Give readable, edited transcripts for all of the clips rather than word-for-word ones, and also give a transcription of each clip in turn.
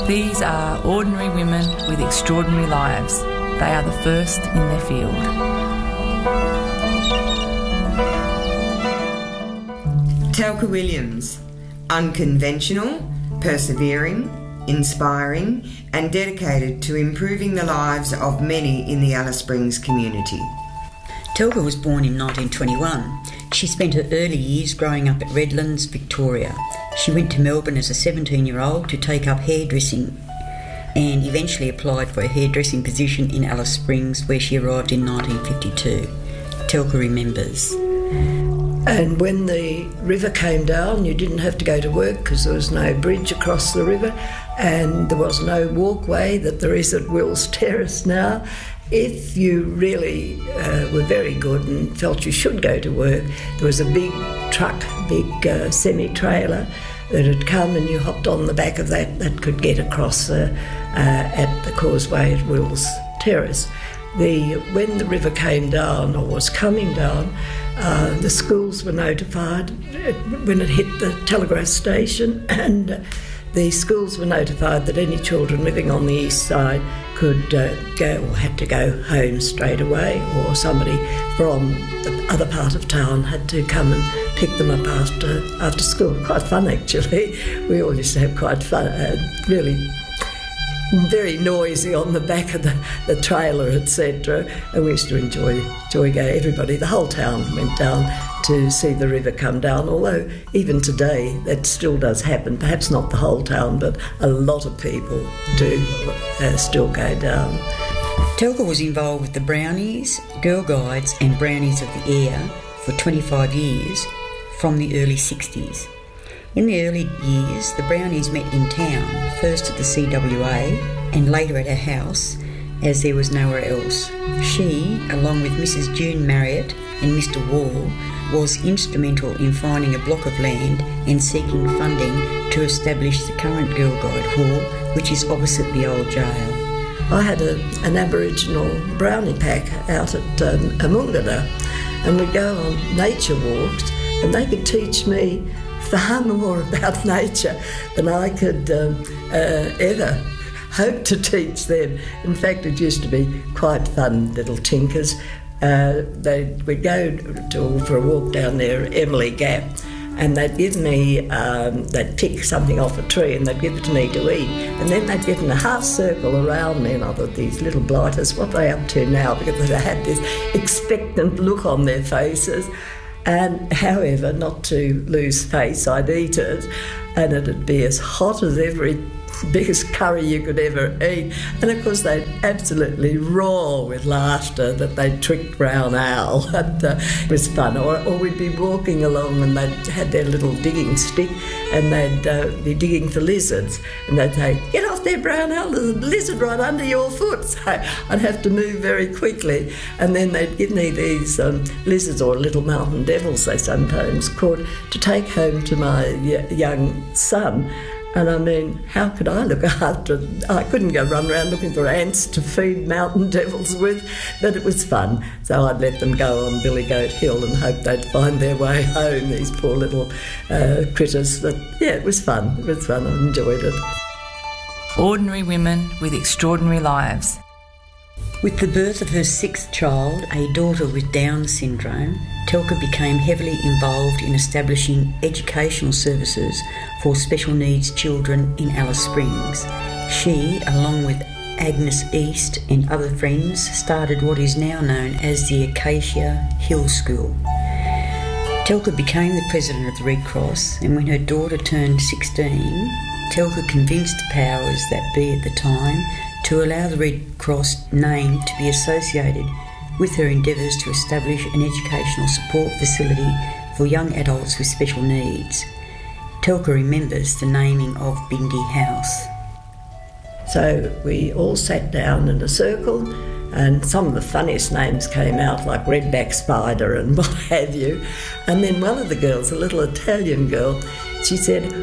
These are ordinary women with extraordinary lives. They are the first in their field. Telka Williams, unconventional, persevering, inspiring and dedicated to improving the lives of many in the Alice Springs community. Telka was born in 1921. She spent her early years growing up at Redlands, Victoria. She went to Melbourne as a 17-year-old to take up hairdressing and eventually applied for a hairdressing position in Alice Springs, where she arrived in 1952. Telka remembers. And when the river came down, you didn't have to go to work because there was no bridge across the river and there was no walkway that there is at Wills Terrace now. If you really were very good and felt you should go to work, there was a big truck, big semi-trailer that had come, and you hopped on the back of that could get across at the causeway at Wills Terrace. When the river came down or was coming down, the schools were notified when it hit the telegraph station, and the schools were notified that any children living on the east side could go or had to go home straight away, or somebody from the other part of town had to come and pick them up after school. Quite fun, actually. We all used to have quite fun, really very noisy on the back of the trailer, etc. And we used to enjoy going. Everybody, the whole town went down to see the river come down, although even today that still does happen. Perhaps not the whole town, but a lot of people do still go down. Telka was involved with the Brownies, Girl Guides and Brownies of the Air for 25 years from the early 60s. In the early years, the Brownies met in town, first at the CWA and later at her house, as there was nowhere else. She, along with Mrs. June Marriott and Mr. Wall, was instrumental in finding a block of land and seeking funding to establish the current Girl Guide Hall, which is opposite the old jail. I had an Aboriginal brownie pack out at Amungada, and we'd go on nature walks, and they could teach me far more about nature than I could ever hope to teach them. In fact, it used to be quite fun, little tinkers. We'd go for a walk down there, Emily Gap, and they'd give me, they'd pick something off a tree and they'd give it to me to eat, and then they'd get in a half circle around me, and I thought, these little blighters, what are they up to now? Because they had this expectant look on their faces. And however, not to lose face, I'd eat it, and it'd be as hot as every biggest curry you could ever eat. And of course they'd absolutely roar with laughter that they'd tricked Brown Owl. And it was fun. Or we'd be walking along and they'd had their little digging stick and they'd be digging for lizards, and they'd say, "Get off there, Brown Owl, there's a lizard right under your foot." So I'd have to move very quickly, and then they'd give me these lizards, or little mountain devils they sometimes caught, to take home to my young son. And I mean, how could I look after it? I couldn't go run around looking for ants to feed mountain devils with, but it was fun. So I'd let them go on Billy Goat Hill and hope they'd find their way home, these poor little critters. But yeah, it was fun. It was fun. I enjoyed it. Ordinary women with extraordinary lives. With the birth of her sixth child, a daughter with Down syndrome, Telka became heavily involved in establishing educational services for special needs children in Alice Springs. She, along with Agnes East and other friends, started what is now known as the Acacia Hill School. Telka became the president of the Red Cross, and when her daughter turned 16, Telka convinced the powers that be at the time to allow the Red Cross name to be associated with her endeavours to establish an educational support facility for young adults with special needs. Telka remembers the naming of Bindi House. So we all sat down in a circle, and some of the funniest names came out, like Redback Spider and what have you. And then one of the girls, a little Italian girl, she said,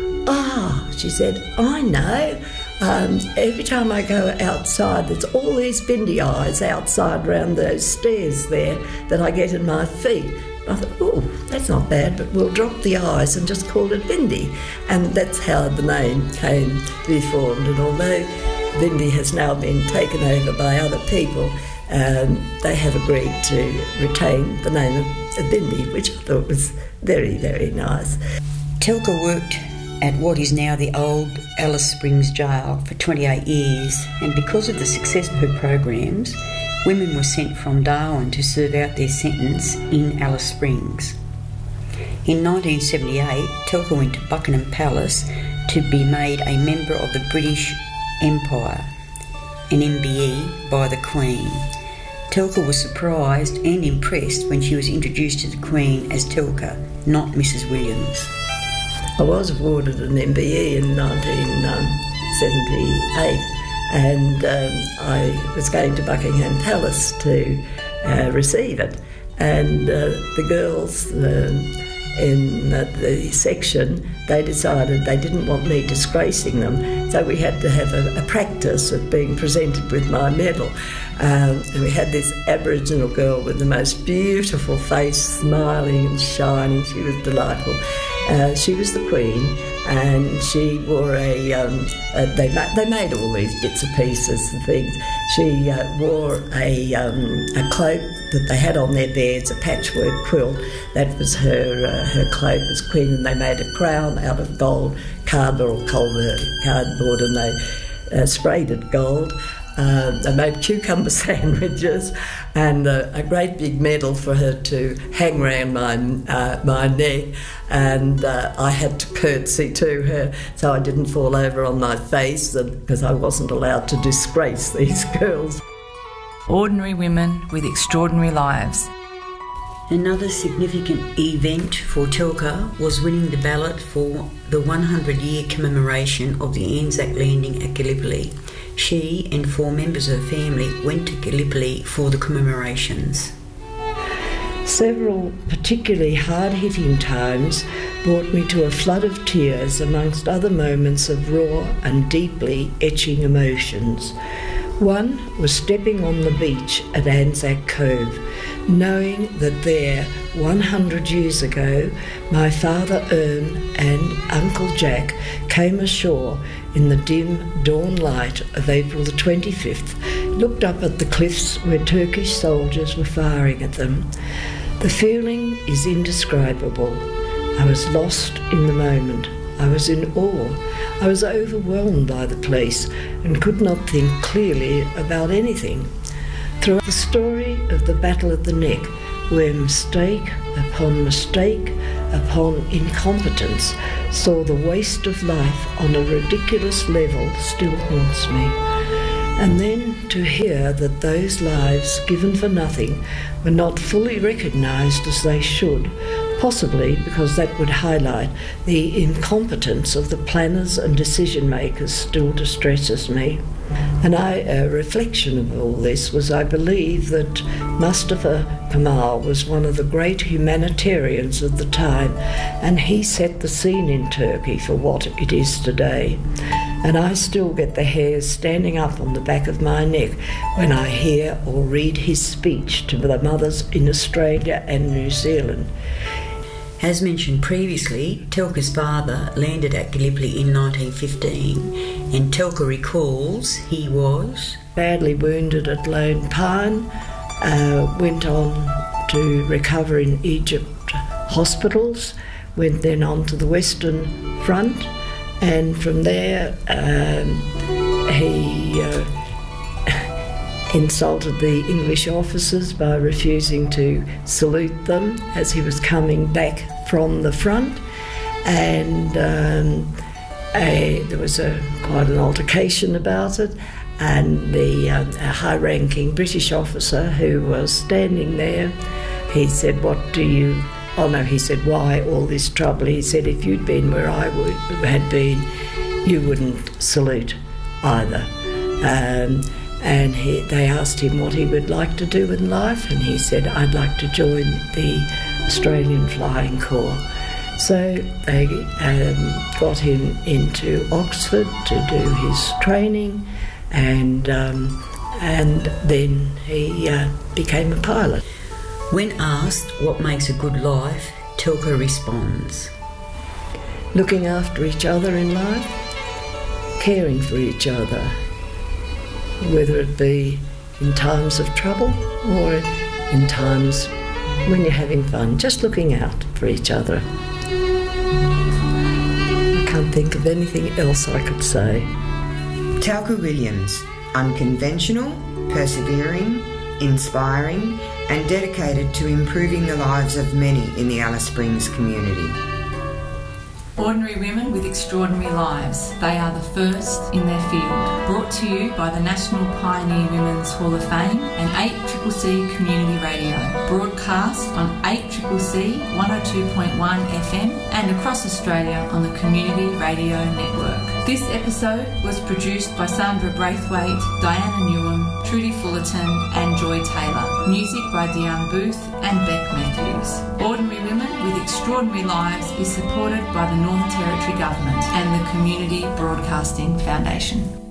I know. Every time I go outside, there's all these bindi eyes outside round those stairs there that I get in my feet. I thought, oh, that's not bad, but we'll drop the I's and just call it Bindi. And that's how the name came to be formed. And although Bindi has now been taken over by other people, they have agreed to retain the name of Bindi, which I thought was very, very nice. Telka worked at what is now the old Alice Springs Jail for 28 years, and because of the success of her programs, women were sent from Darwin to serve out their sentence in Alice Springs. In 1978, Telka went to Buckingham Palace to be made a member of the British Empire, an MBE, by the Queen. Telka was surprised and impressed when she was introduced to the Queen as Telka, not Mrs. Williams. I was awarded an MBE in 1978, and I was going to Buckingham Palace to receive it. And the girls in the section, they decided they didn't want me disgracing them, so we had to have a practice of being presented with my medal. And we had this Aboriginal girl with the most beautiful face, smiling and shining. She was delightful. She was the Queen, and she wore they made all these bits and pieces and things. She wore a cloak that they had on their beds, a patchwork quilt. That was her cloak as Queen, and they made a crown out of gold cardboard, and they sprayed it gold. They made cucumber sandwiches and a great big medal for her to hang around my neck, and I had to curtsy to her so I didn't fall over on my face, because I wasn't allowed to disgrace these girls. Ordinary women with extraordinary lives. Another significant event for Telka was winning the ballot for the 100-year commemoration of the Anzac landing at Gallipoli. She and 4 members of her family went to Gallipoli for the commemorations. Several particularly hard-hitting times brought me to a flood of tears amongst other moments of raw and deeply etching emotions. One was stepping on the beach at Anzac Cove, knowing that there, 100 years ago, my father Ern and Uncle Jack came ashore in the dim dawn light of April the 25th, looked up at the cliffs where Turkish soldiers were firing at them. The feeling is indescribable. I was lost in the moment. I was in awe. I was overwhelmed by the place and could not think clearly about anything. Throughout the story of the Battle of the Neck, where mistake upon incompetence saw the waste of life on a ridiculous level, still haunts me. And then to hear that those lives given for nothing were not fully recognised as they should, possibly because that would highlight the incompetence of the planners and decision makers, still distresses me. And a reflection of all this was, I believe, that Mustafa Kemal was one of the great humanitarians of the time, and he set the scene in Turkey for what it is today. And I still get the hairs standing up on the back of my neck when I hear or read his speech to the mothers in Australia and New Zealand. As mentioned previously, Telka's father landed at Gallipoli in 1915, and Telka recalls he was badly wounded at Lone Pine, went on to recover in Egypt hospitals, went then on to the Western Front, and from there he insulted the English officers by refusing to salute them as he was coming back from the front, and there was quite an altercation about it, and the high-ranking British officer who was standing there, he said, he said, why all this trouble? He said, if you'd been where I had been, you wouldn't salute either. And they asked him what he would like to do in life, and he said, I'd like to join the Australian Flying Corps. So they got him into Oxford to do his training, and then he became a pilot. When asked what makes a good life, Telka responds: looking after each other in life, caring for each other, whether it be in times of trouble or in times when you're having fun, just looking out for each other. I can't think of anything else I could say. Talca Williams, unconventional, persevering, inspiring, and dedicated to improving the lives of many in the Alice Springs community. Ordinary women with extraordinary lives. They are the first in their field. Brought to you by the National Pioneer Women's Hall of Fame and 8CCC Community Radio. Broadcast on 8CCC 102.1 FM and across Australia on the Community Radio Network. This episode was produced by Sandra Braithwaite, Diana Newham, Trudy Fullerton and Joy Taylor. Music by Diane Booth and Beck Matthews. Ordinary Women with Extraordinary Lives is supported by the Northern Territory Government and the Community Broadcasting Foundation.